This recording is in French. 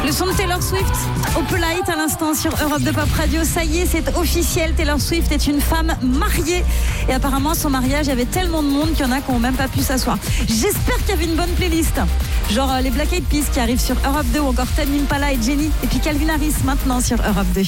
Le son de Taylor Swift, Opalite à l'instant sur Europe 2 Pop Radio. Ça y est, c'est officiel. Taylor Swift est une femme mariée. Et apparemment, son mariage, il y avait tellement de monde qu'il y en a qui n'ont même pas pu s'asseoir. J'espère qu'il y avait une bonne playlist. Genre les Black Eyed Peas qui arrivent sur Europe 2 ou encore Tame Impala et Jenny. Et puis Calvin Harris maintenant sur Europe 2.